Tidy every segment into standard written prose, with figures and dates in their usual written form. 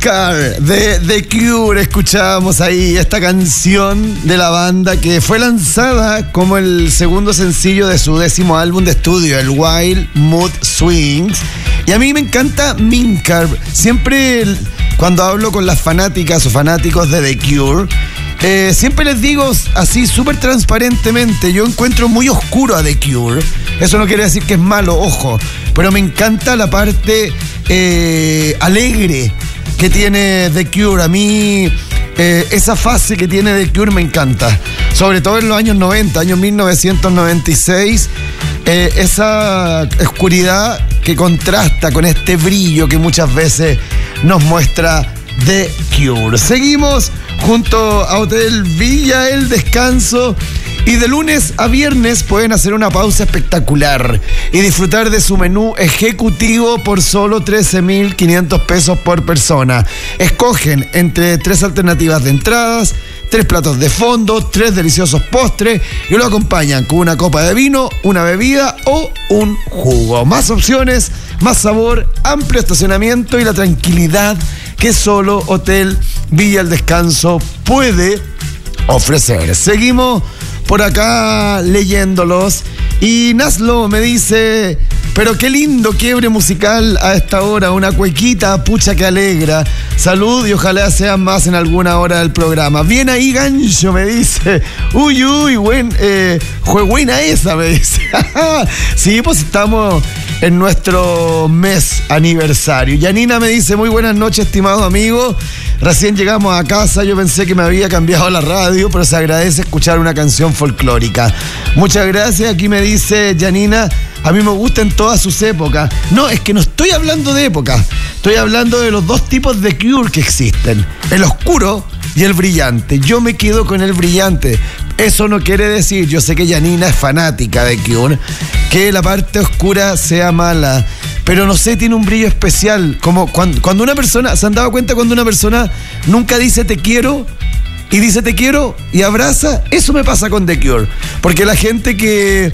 Car de The Cure. Escuchábamos ahí esta canción de la banda que fue lanzada como el segundo sencillo de su 10º álbum de estudio, el Wild Mood Swings. Y a mí me encanta Mincar. Siempre cuando hablo con las fanáticas o fanáticos de The Cure, siempre les digo así súper transparentemente, yo encuentro muy oscuro a The Cure. Eso no quiere decir que es malo, ojo, pero me encanta la parte alegre que tiene The Cure. A mí esa fase que tiene The Cure me encanta, sobre todo en los años 90, año 1996, esa oscuridad que contrasta con este brillo que muchas veces nos muestra The Cure. Seguimos junto a Hotel Villa El Descanso. Y de lunes a viernes pueden hacer una pausa espectacular y disfrutar de su menú ejecutivo por solo 13.500 pesos por persona. Escogen entre 3 alternativas de entradas, 3 platos de fondo, 3 deliciosos postres y lo acompañan con una copa de vino, una bebida o un jugo. Más opciones, más sabor, amplio estacionamiento y la tranquilidad que solo Hotel Villa El Descanso puede ofrecer. Seguimos por acá leyéndolos y Naslo me dice: pero qué lindo quiebre musical a esta hora, una cuequita, pucha que alegra. Salud y ojalá sean más en alguna hora del programa. Bien ahí, Gancho, me dice. Uy, fue buena esa, me dice. Sí, pues estamos en nuestro mes aniversario. Yanina me dice: muy buenas noches, estimado amigo. Recién llegamos a casa, yo pensé que me había cambiado la radio, pero se agradece escuchar una canción folclórica. Muchas gracias. Aquí me dice Yanina: a mí me gustan todas sus épocas. No, es que no estoy hablando de época. Estoy hablando de los dos tipos de Cure que existen: el oscuro y el brillante. Yo me quedo con el brillante. Eso no quiere decir, yo sé que Yanina es fanática de Cure, que la parte oscura sea mala. Pero no sé, tiene un brillo especial. Como cuando una persona, ¿se han dado cuenta cuando una persona nunca dice te quiero? Y dice te quiero y abraza. Eso me pasa con The Cure. Porque la gente que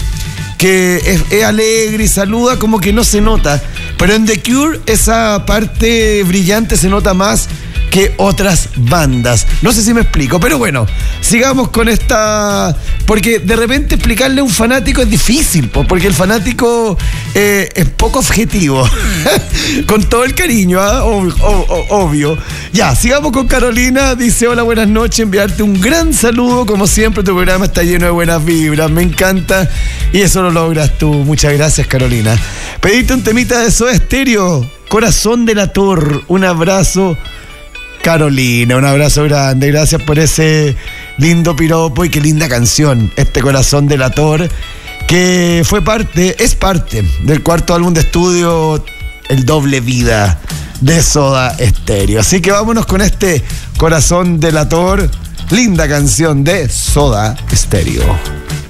es alegre y saluda como que no se nota. Pero en The Cure esa parte brillante se nota más que otras bandas. No sé si me explico, pero bueno, sigamos con esta, porque de repente explicarle a un fanático es difícil, porque el fanático es poco objetivo. Con todo el cariño, obvio. Ya, sigamos con Carolina. Dice: hola, buenas noches, enviarte un gran saludo. Como siempre, tu programa está lleno de buenas vibras, me encanta, y eso lo logras tú. Muchas gracias, Carolina. Pediste un temita de Soda Stereo, Corazón Delator. Un abrazo, Carolina, un abrazo grande. Gracias por ese lindo piropo y qué linda canción, este Corazón Delator, que es parte del 4º álbum de estudio, El Doble Vida, de Soda Stereo. Así que vámonos con este Corazón Delator, linda canción de Soda Stereo.